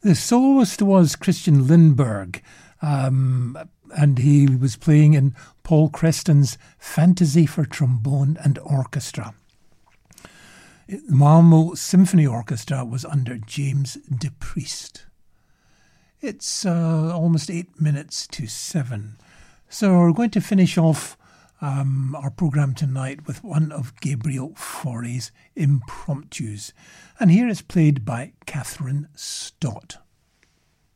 The soloist was Christian Lindberg, and he was playing in Paul Creston's Fantasy for Trombone and Orchestra. The Malmo Symphony Orchestra was under James DePriest. It's almost 8 minutes to 7. So we're going to finish off our programme tonight with one of Gabriel Fauré's impromptus. And here it's played by Catherine Stott.